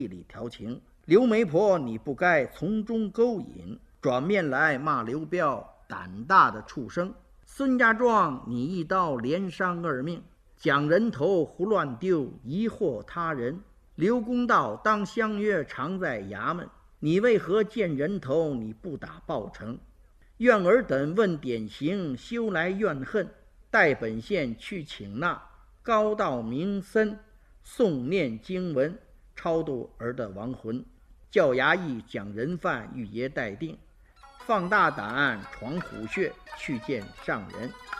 里调情。刘媒婆，你不该从中勾引，转面来骂刘彪胆大的畜生。孙家庄，你一刀连伤2命，将人头胡乱丢，疑惑他人。刘公道，当相约常在衙门，你为何见人头你不打报成？愿尔等问典刑，休来怨恨。待本县去请那高道名僧，诵念经文，超度儿的亡魂。叫衙役将人犯预爷待定。放大胆闯虎穴，去见上人。